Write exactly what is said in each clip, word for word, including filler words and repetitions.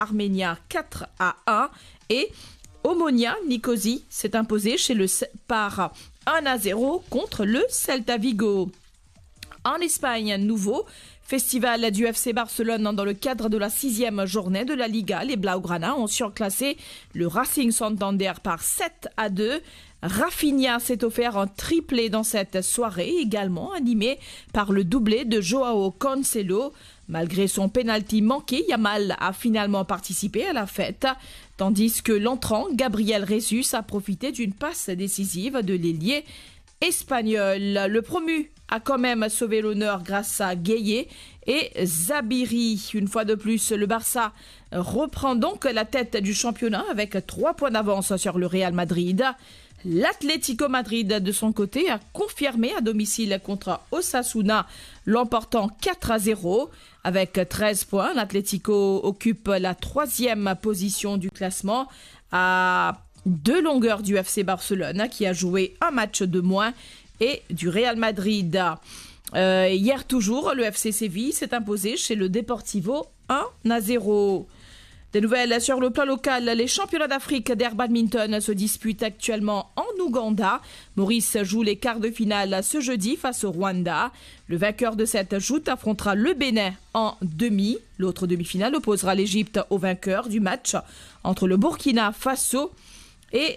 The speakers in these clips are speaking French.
Arménia quatre à un et Omonia Nicosie s'est imposé chez le, par un à zéro contre le Celta Vigo. En Espagne, nouveau festival du F C Barcelone dans le cadre de la sixième journée de la Liga. Les Blaugrana ont surclassé le Racing Santander par sept à deux. Rafinha s'est offert un triplé dans cette soirée, également animé par le doublé de Joao Cancelo. Malgré son pénalty manqué, Yamal a finalement participé à la fête, tandis que l'entrant Gabriel Jesus a profité d'une passe décisive de l'ailier espagnol. Le promu a quand même sauvé l'honneur grâce à Gueye et Zabiri. Une fois de plus, le Barça reprend donc la tête du championnat avec trois points d'avance sur le Real Madrid. L'Atlético Madrid, de son côté, a confirmé à domicile contre Osasuna, l'emportant quatre à zéro. Avec treize points, l'Atlético occupe la troisième position du classement à deux longueurs du F C Barcelone, qui a joué un match de moins, et du Real Madrid. Euh, hier toujours, le F C Séville s'est imposé chez le Deportivo un à zéro. Des nouvelles sur le plan local, les championnats d'Afrique d'air badminton se disputent actuellement en Ouganda. Maurice joue les quarts de finale ce jeudi face au Rwanda. Le vainqueur de cette joute affrontera le Bénin en demi. L'autre demi-finale opposera l'Égypte au vainqueur du match entre le Burkina Faso et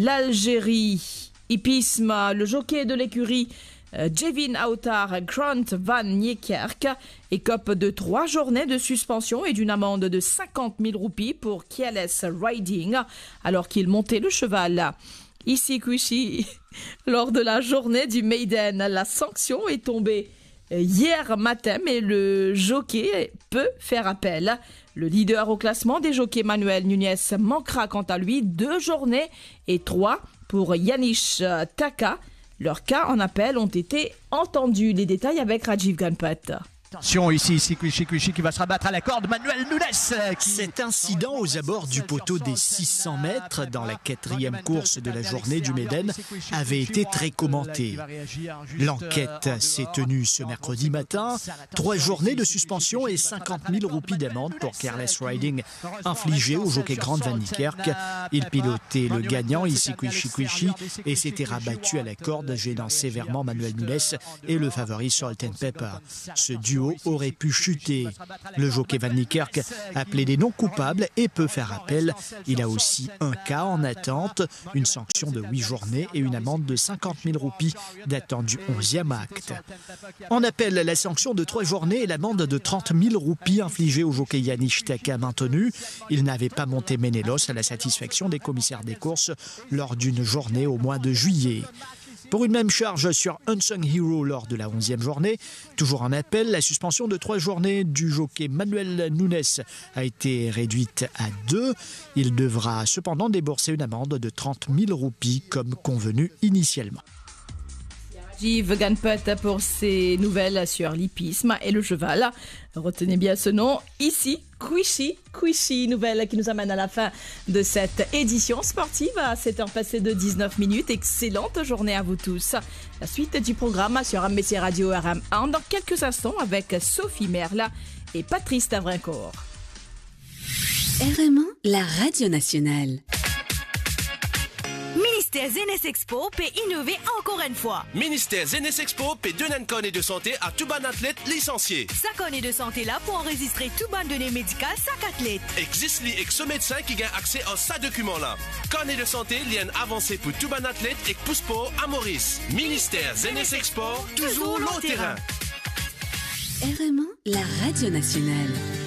l'Algérie. Hippisme, le jockey de l'écurie Jevin Autar Grant Van Niekerk écope de trois journées de suspension et d'une amende de cinquante mille roupies pour careless riding alors qu'il montait le cheval. Ici Kwishi, lors de la journée du Maiden, la sanction est tombée hier matin, mais le jockey peut faire appel. Le leader au classement des jockeys, Manuel Nunez, manquera quant à lui deux journées et trois pour Yanish Taka. Leurs cas en appel ont été entendus. Les détails avec Rajiv Ganpat. Attention ici, ici Kwishi, Kwishi qui va se rabattre à la corde, Manuel Nunes qui... Cet incident aux abords du poteau des six cents mètres dans la quatrième course de la journée du Maiden avait été très commenté. L'enquête s'est tenue ce mercredi matin. Trois journées de suspension et cinquante mille roupies d'amende pour careless riding infligé au jockey Grant Van Niekerk. Il pilotait le gagnant ici Kwishi, Kwishi et s'était rabattu à la corde, gênant sévèrement Manuel Nunes et le favori Salt and Pepper. Ce duo aurait pu chuter. Le jockey Van Niekerk a plaidé non coupable et peut faire appel. Il a aussi un cas en attente, une sanction de huit journées et une amende de cinquante mille roupies datant du onzième acte. En appel, la sanction de trois journées et l'amende de trente mille roupies infligée au jockey Yanish Taka maintenue. Il n'avait pas monté Ménélos à la satisfaction des commissaires des courses lors d'une journée au mois de juillet. Pour une même charge sur Unsung Hero lors de la onzième journée, toujours en appel, la suspension de trois journées du jockey Manuel Nunes a été réduite à deux. Il devra cependant débourser une amende de trente mille roupies comme convenu initialement. Rajiv Ganpat pour ces nouvelles sur l'hippisme et le cheval. Retenez bien ce nom, ici, Kwishi, Kwishi, nouvelle qui nous amène à la fin de cette édition sportive à sept heures passées de dix-neuf minutes. Excellente journée à vous tous. La suite du programme sur M B C Radio R M un dans quelques instants avec Sophie Merle et Patrice Tavrincourt. R M un, la radio nationale. Ministère Zenes Expo peut innover encore une fois. Ministère Zenes Expo peut donner une connaît de santé à tout bon athlète licencié. Sa connaît de santé là pour enregistrer tout bon données médicales chaque athlète. Existe li ex médecin qui gagne accès à ce document là. Connaît de santé lien avancé pour tout bon athlète et pousse pour à Maurice. Ministère Zenes Expo, toujours long terrain. R M un, la radio nationale.